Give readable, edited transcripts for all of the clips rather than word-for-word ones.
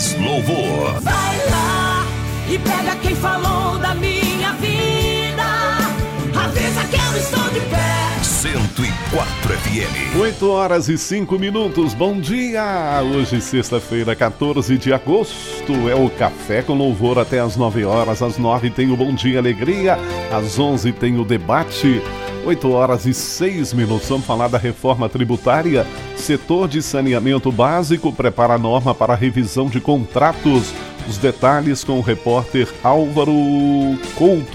Mais louvor. Vai lá e pega quem falou da minha vida. Avisa que eu estou de pé. 104 FM. 8h05. Bom dia! Hoje, sexta-feira, 14 de agosto. É o Café com Louvor até às 9 horas. Às 9 tem o Bom Dia Alegria. Às 11 tem o Debate. 8h06. Vamos falar da reforma tributária. Setor de saneamento básico prepara a norma para revisão de contratos. Os detalhes com o repórter Álvaro Couto.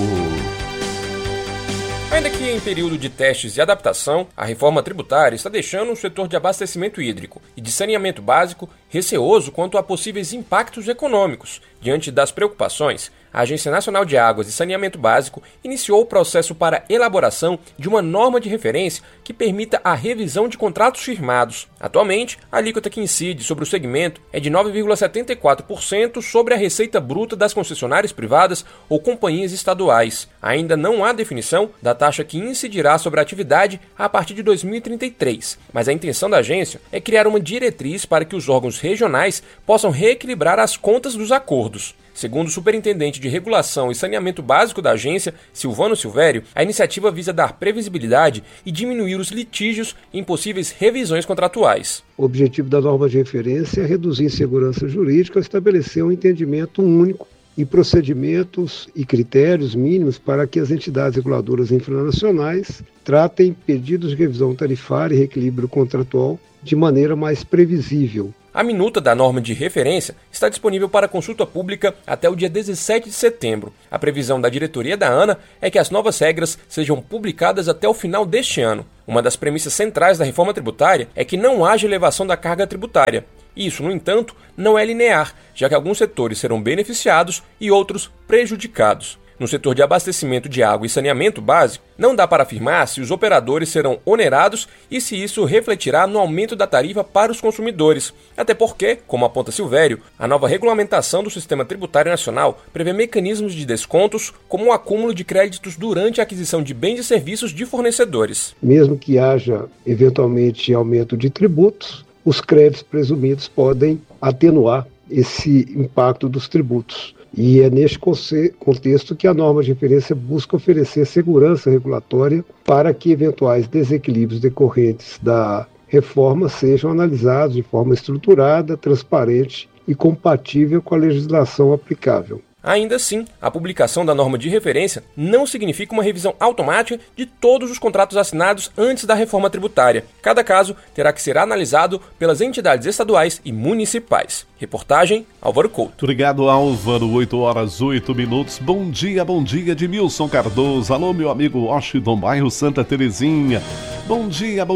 Ainda que em período de testes e adaptação, a reforma tributária está deixando o setor de abastecimento hídrico e de saneamento básico receoso quanto a possíveis impactos econômicos. Diante das preocupações, a Agência Nacional de Águas e Saneamento Básico iniciou o processo para elaboração de uma norma de referência que permita a revisão de contratos firmados. Atualmente, a alíquota que incide sobre o segmento é de 9,74% sobre a receita bruta das concessionárias privadas ou companhias estaduais. Ainda não há definição da taxa que incidirá sobre a atividade a partir de 2033, mas a intenção da agência é criar uma diretriz para que os órgãos regionais possam reequilibrar as contas dos acordos. Segundo o superintendente de Regulação e Saneamento Básico da agência, Silvano Silvério, a iniciativa visa dar previsibilidade e diminuir os litígios em possíveis revisões contratuais. O objetivo da norma de referência é reduzir insegurança jurídica e estabelecer um entendimento único e procedimentos e critérios mínimos para que as entidades reguladoras infranacionais tratem pedidos de revisão tarifária e reequilíbrio contratual de maneira mais previsível. A minuta da norma de referência está disponível para consulta pública até o dia 17 de setembro. A previsão da diretoria da ANA é que as novas regras sejam publicadas até o final deste ano. Uma das premissas centrais da reforma tributária é que não haja elevação da carga tributária. Isso, no entanto, não é linear, já que alguns setores serão beneficiados e outros prejudicados. No setor de abastecimento de água e saneamento básico, não dá para afirmar se os operadores serão onerados e se isso refletirá no aumento da tarifa para os consumidores. Até porque, como aponta Silvério, a nova regulamentação do Sistema Tributário Nacional prevê mecanismos de descontos, como o acúmulo de créditos durante a aquisição de bens e serviços de fornecedores. Mesmo que haja, eventualmente, aumento de tributos, os créditos presumidos podem atenuar esse impacto dos tributos. E é neste contexto que a norma de referência busca oferecer segurança regulatória para que eventuais desequilíbrios decorrentes da reforma sejam analisados de forma estruturada, transparente e compatível com a legislação aplicável. Ainda assim, a publicação da norma de referência não significa uma revisão automática de todos os contratos assinados antes da reforma tributária. Cada caso terá que ser analisado pelas entidades estaduais e municipais. Reportagem, Álvaro Couto. Obrigado, Álvaro. 8h08. Bom dia, Edmilson Cardoso. Alô, meu amigo Washington, bairro Santa Terezinha. Bom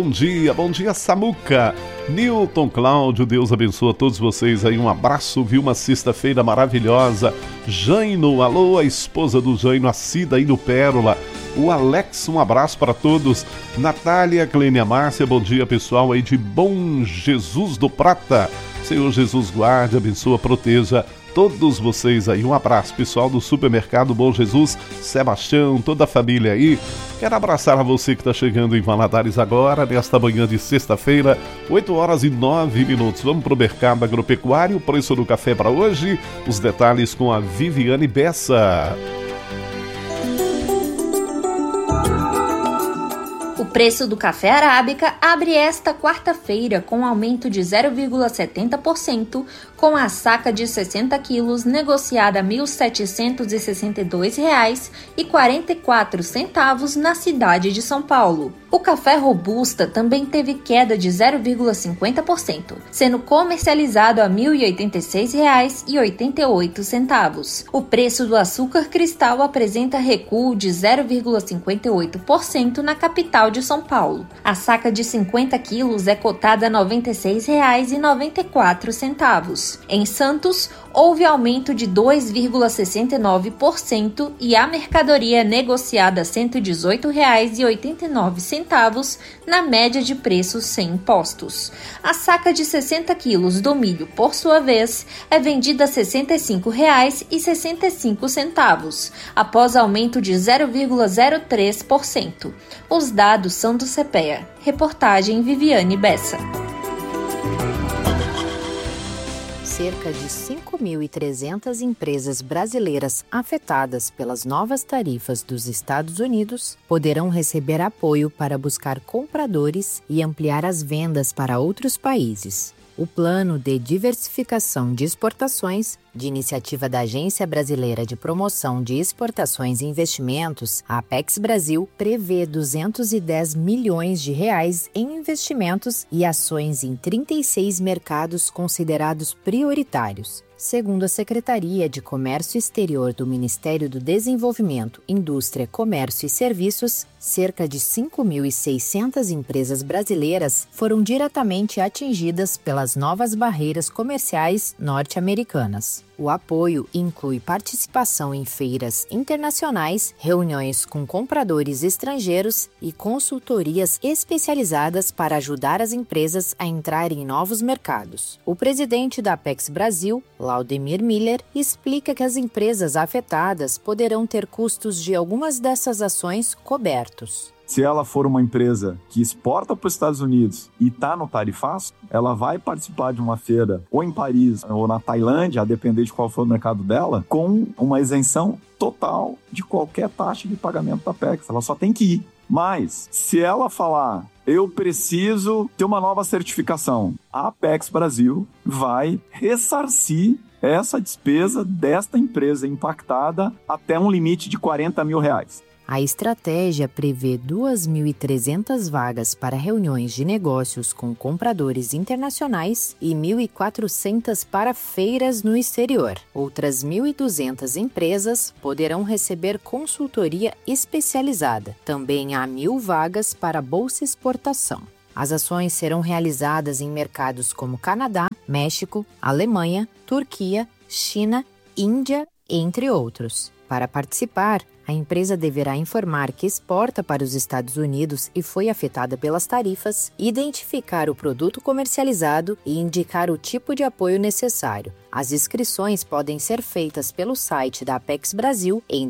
dia, Samuca. Newton Cláudio, Deus abençoe a todos vocês aí, um abraço, viu? Uma sexta-feira maravilhosa. Jaino, alô, a esposa do Jaino, a Cida aí do Pérola. O Alex, um abraço para todos. Natália, Clênia Márcia, bom dia pessoal aí de Bom Jesus do Prata. Senhor Jesus guarde, abençoa, proteja todos vocês aí. Um abraço, pessoal do Supermercado Bom Jesus, Sebastião, toda a família aí. Quero abraçar a você que está chegando em Valadares agora, nesta manhã de sexta-feira, 8h09. Vamos para o mercado agropecuário, o preço do café para hoje, os detalhes com a Viviane Bessa. O preço do café arábica abre esta quarta-feira com aumento de 0,70%, com a saca de 60 quilos negociada a R$ 1.762,44 na cidade de São Paulo. O café robusta também teve queda de 0,50%, sendo comercializado a R$ 1.086,88. O preço do açúcar cristal apresenta recuo de 0,58% na capital de São Paulo. A saca de 50 quilos é cotada a R$ 96,94. Em Santos, houve aumento de 2,69% e a mercadoria é negociada a R$ 118,89 na média de preços sem impostos. A saca de 60 quilos do milho, por sua vez, é vendida a R$ 65,65, após aumento de 0,03%. Os dados são do CPEA. Reportagem Viviane Bessa. cerca de 5.300 empresas brasileiras afetadas pelas novas tarifas dos Estados Unidos poderão receber apoio para buscar compradores e ampliar as vendas para outros países. O Plano de Diversificação de Exportações, de iniciativa da Agência Brasileira de Promoção de Exportações e Investimentos, a Apex Brasil, prevê R$210 milhões em investimentos e ações em 36 mercados considerados prioritários. Segundo a Secretaria de Comércio Exterior do Ministério do Desenvolvimento, Indústria, Comércio e Serviços, cerca de 5.600 empresas brasileiras foram diretamente atingidas pelas novas barreiras comerciais norte-americanas. O apoio inclui participação em feiras internacionais, reuniões com compradores estrangeiros e consultorias especializadas para ajudar as empresas a entrarem em novos mercados. O presidente da Apex Brasil, Laudemir Miller, explica que as empresas afetadas poderão ter custos de algumas dessas ações cobertos. Se ela for uma empresa que exporta para os Estados Unidos e está no tarifaço, ela vai participar de uma feira ou em Paris ou na Tailândia, a depender de qual for o mercado dela, com uma isenção total de qualquer taxa de pagamento da Apex. Ela só tem que ir. Mas, se ela falar, eu preciso ter uma nova certificação, a Apex Brasil vai ressarcir essa despesa desta empresa impactada até um limite de R$40 mil. A estratégia prevê 2.300 vagas para reuniões de negócios com compradores internacionais e 1.400 para feiras no exterior. Outras 1.200 empresas poderão receber consultoria especializada. Também há 1.000 vagas para bolsa exportação. As ações serão realizadas em mercados como Canadá, México, Alemanha, Turquia, China, Índia, entre outros. Para participar, a empresa deverá informar que exporta para os Estados Unidos e foi afetada pelas tarifas, identificar o produto comercializado e indicar o tipo de apoio necessário. As inscrições podem ser feitas pelo site da Apex Brasil em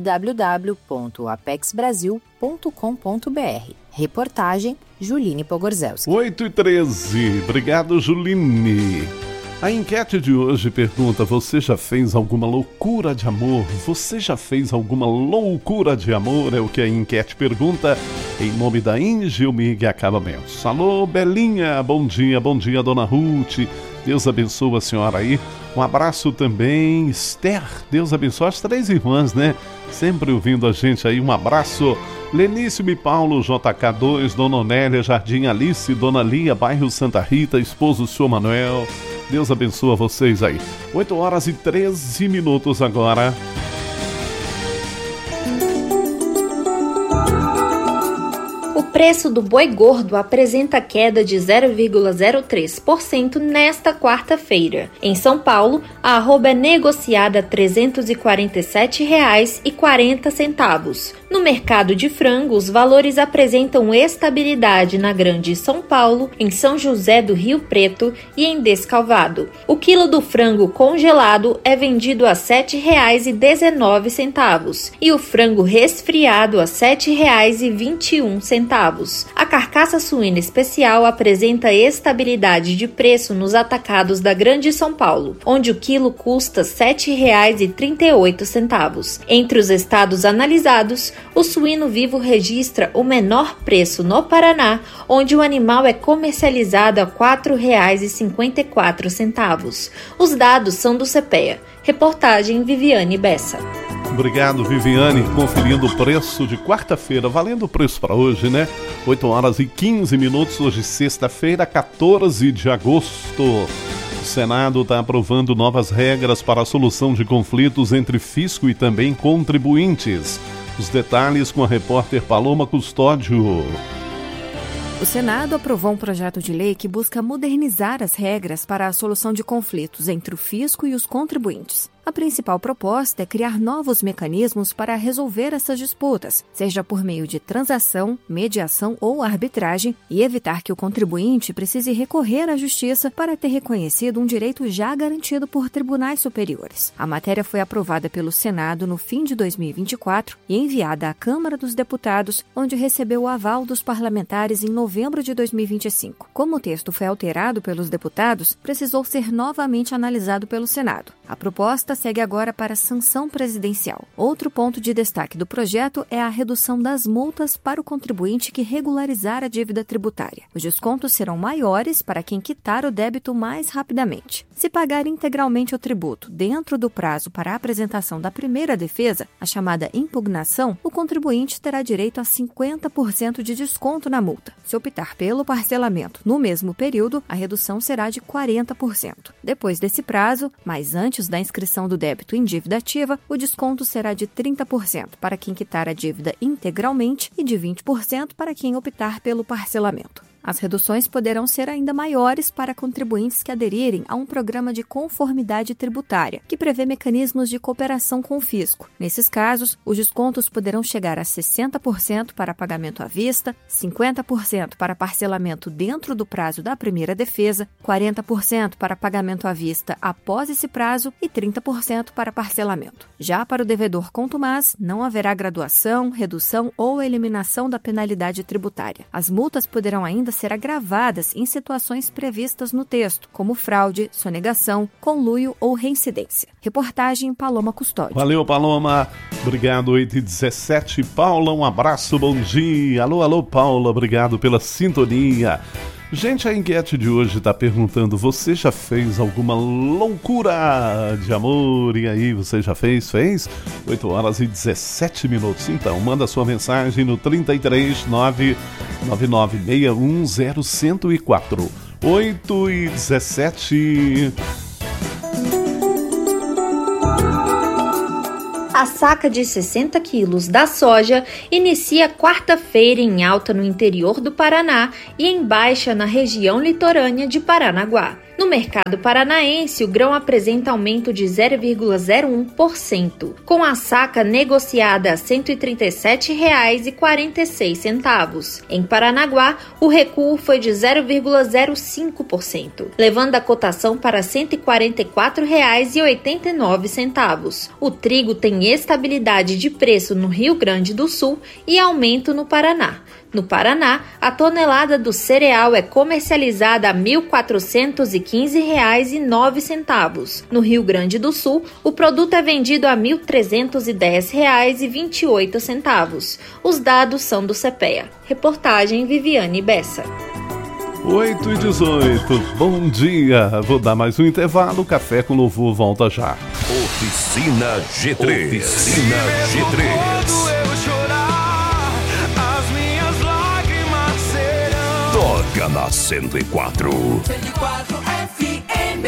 www.apexbrasil.com.br. Reportagem Juline Pogorzelski. 8h13. Obrigado, Juline. A enquete de hoje pergunta: você já fez alguma loucura de amor? Você já fez alguma loucura de amor? É o que a enquete pergunta, em nome da Ingilmig Acabamentos. Alô, Belinha, bom dia, dona Ruth. Deus abençoe a senhora aí. Um abraço também, Esther. Deus abençoe as 3 irmãs, né? Sempre ouvindo a gente aí. Um abraço. Lenício e Paulo, JK2, Dona Onélia, Jardim Alice, Dona Lia, bairro Santa Rita, esposo do senhor Manuel. Deus abençoe vocês aí. 8h13 agora. O preço do boi gordo apresenta queda de 0,03% nesta quarta-feira. Em São Paulo, a arroba é negociada a R$ 347,40. No mercado de frango, os valores apresentam estabilidade na Grande São Paulo, em São José do Rio Preto e em Descalvado. O quilo do frango congelado é vendido a R$ 7,19 e o frango resfriado a R$ 7,21. A carcaça suína especial apresenta estabilidade de preço nos atacados da Grande São Paulo, onde o quilo custa R$ 7,38. Entre os estados analisados, o suíno vivo registra o menor preço no Paraná, onde o animal é comercializado a R$ 4,54. Os dados são do CPEA. Reportagem Viviane Bessa. Obrigado, Viviane, conferindo o preço de quarta-feira, valendo o preço para hoje, né? 8h15, hoje sexta-feira, 14 de agosto. O Senado está aprovando novas regras para a solução de conflitos entre fisco e também contribuintes. Os detalhes com a repórter Paloma Custódio. O Senado aprovou um projeto de lei que busca modernizar as regras para a solução de conflitos entre o fisco e os contribuintes. A principal proposta é criar novos mecanismos para resolver essas disputas, seja por meio de transação, mediação ou arbitragem, e evitar que o contribuinte precise recorrer à justiça para ter reconhecido um direito já garantido por tribunais superiores. A matéria foi aprovada pelo Senado no fim de 2024 e enviada à Câmara dos Deputados, onde recebeu o aval dos parlamentares em novembro de 2025. Como o texto foi alterado pelos deputados, precisou ser novamente analisado pelo Senado. A proposta segue agora para a sanção presidencial. Outro ponto de destaque do projeto é a redução das multas para o contribuinte que regularizar a dívida tributária. Os descontos serão maiores para quem quitar o débito mais rapidamente. Se pagar integralmente o tributo dentro do prazo para a apresentação da primeira defesa, a chamada impugnação, o contribuinte terá direito a 50% de desconto na multa. Se optar pelo parcelamento no mesmo período, a redução será de 40%. Depois desse prazo, mas antes da inscrição do débito em dívida ativa, o desconto será de 30% para quem quitar a dívida integralmente e de 20% para quem optar pelo parcelamento. As reduções poderão ser ainda maiores para contribuintes que aderirem a um programa de conformidade tributária, que prevê mecanismos de cooperação com o fisco. Nesses casos, os descontos poderão chegar a 60% para pagamento à vista, 50% para parcelamento dentro do prazo da primeira defesa, 40% para pagamento à vista após esse prazo e 30% para parcelamento. Já para o devedor contumaz, não haverá graduação, redução ou eliminação da penalidade tributária. As multas poderão ainda ser agravadas em situações previstas no texto, como fraude, sonegação, conluio ou reincidência. Reportagem Paloma Custódio. Valeu, Paloma. Obrigado, 8h17. Paula, um abraço, bom dia. Alô, Paula, obrigado pela sintonia. Gente, a enquete de hoje está perguntando: você já fez alguma loucura de amor? E aí, você já fez? 8h17. Então, manda sua mensagem no 33 999610104. 8h17. A saca de 60 quilos da soja inicia quarta-feira em alta no interior do Paraná e em baixa na região litorânea de Paranaguá. No mercado paranaense, o grão apresenta aumento de 0,01%, com a saca negociada a R$ 137,46. Em Paranaguá, o recuo foi de 0,05%, levando a cotação para R$ 144,89. O trigo tem estabilidade de preço no Rio Grande do Sul e aumento no Paraná. No Paraná, a tonelada do cereal é comercializada a R$ 1.415,09. No Rio Grande do Sul, o produto é vendido a R$ 1.310,28. Os dados são do CPEA. Reportagem Viviane Bessa. 8h18. Bom dia. Vou dar mais um intervalo. Café com Louvor volta já. Oficina G3. Oficina G3. Toca na 104. 104 FM.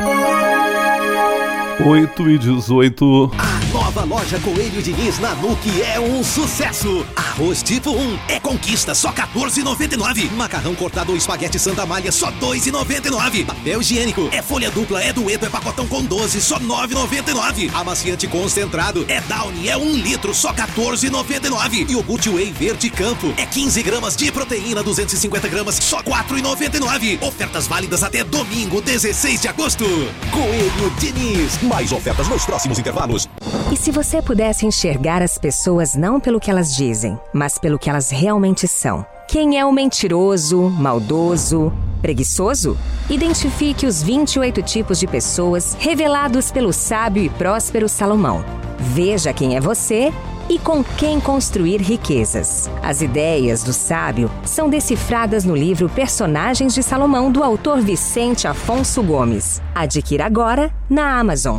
8h18. A nova loja Coelho Diniz na Nuc é um sucesso. Arroz tipo 1 é conquista, só R$14,99. Macarrão cortado ou espaguete Santa Malha, só R$2,99. Papel higiênico é folha dupla, é dueto, é pacotão com 12, só R$9,99. Amaciante concentrado é Downy, é 1 litro, só R$14,99. Iogurte Whey Verde Campo é 15 gramas de proteína, 250 gramas, só R$4,99. Ofertas válidas até domingo, 16 de agosto. Coelho Diniz. Mais ofertas nos próximos intervalos. E se você pudesse enxergar as pessoas não pelo que elas dizem, mas pelo que elas realmente são? Quem é o mentiroso, maldoso, preguiçoso? Identifique os 28 tipos de pessoas revelados pelo sábio e próspero Salomão. Veja quem é você e com quem construir riquezas. As ideias do sábio são decifradas no livro Personagens de Salomão, do autor Vicente Afonso Gomes. Adquira agora na Amazon.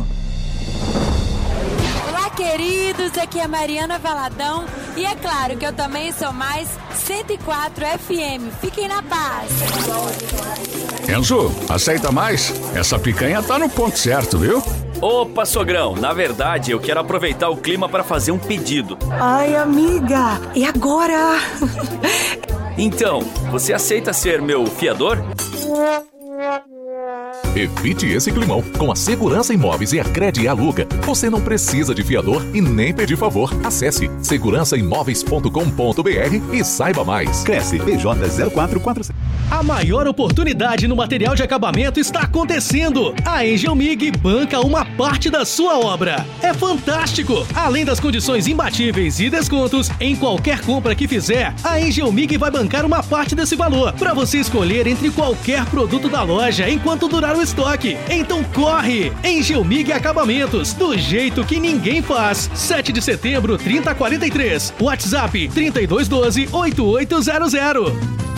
Olá, queridos, aqui é Mariana Valadão e é claro que eu também sou mais 104 FM. Fiquem na paz. Enzo, aceita mais? Essa picanha tá no ponto certo, viu? Opa, sogrão, na verdade eu quero aproveitar o clima para fazer um pedido. Ai, amiga, e agora? Então, você aceita ser meu fiador? Evite esse climão. Com a Segurança Imóveis e a Crede e Aluga, você não precisa de fiador e nem pedir favor. Acesse segurançaimoveis.com.br e saiba mais. Cresce PJ 0447. A maior oportunidade no material de acabamento está acontecendo. A Engelmig banca uma parte da sua obra. É fantástico! Além das condições imbatíveis e descontos, em qualquer compra que fizer, a Engelmig vai bancar uma parte desse valor para você escolher entre qualquer produto da loja enquanto durar o estoque. Então corre! Engelmig Acabamentos, do jeito que ninguém faz. 7 de setembro, 3043. WhatsApp 3212-8800.